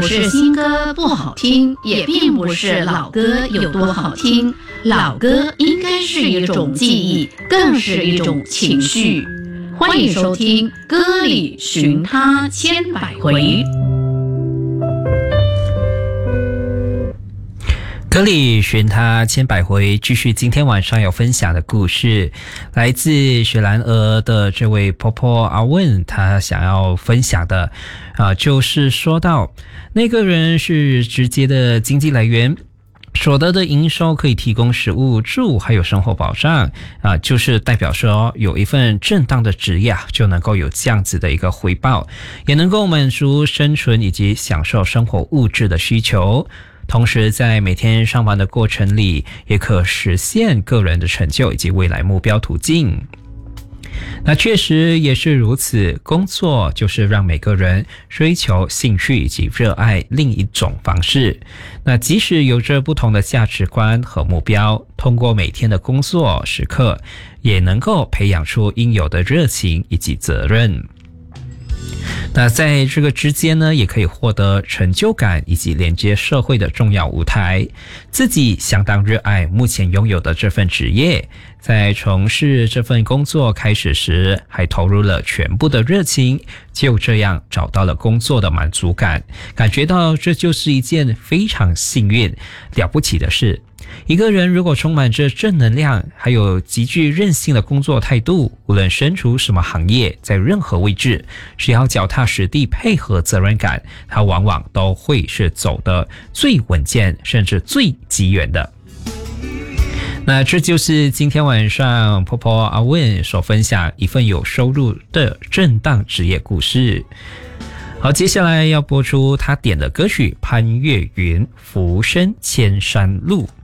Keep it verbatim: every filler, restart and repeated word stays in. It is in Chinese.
是新歌不好听，也并不是老歌有多好听。老歌应该是一种记忆，更是一种情绪。欢迎收听《歌里寻他千百回》。 歌里寻他千百回，继续今天晚上要分享的故事，来自雪兰莪的这位婆婆阿问，她想要分享的啊，就是说到那个人是直接的经济来源，所得的营收可以提供食物住还有生活保障啊，就是代表说有一份正当的职业就能够有这样子的一个回报，也能够满足生存以及享受生活物质的需求。同时在每天上班的过程里，也可实现个人的成就以及未来目标途径。那确实也是如此，工作就是让每个人追求兴趣以及热爱另一种方式。那即使有着不同的价值观和目标，通过每天的工作时刻，也能够培养出应有的热情以及责任。那在这个之间呢，也可以获得成就感以及连接社会的重要舞台。自己相当热爱目前拥有的这份职业，在从事这份工作开始时，还投入了全部的热情，就这样找到了工作的满足感，感觉到这就是一件非常幸运了不起的事。一个人如果充满着正能量，还有极具韧性的工作态度，无论身处什么行业，在任何位置，只要脚踏实地配合责任感，他往往都会是走得最稳健甚至最极远的。那这就是今天晚上婆婆阿问所分享一份有收入的正当职业故事。好，接下来要播出他点的歌曲《潘越云浮生千山路》。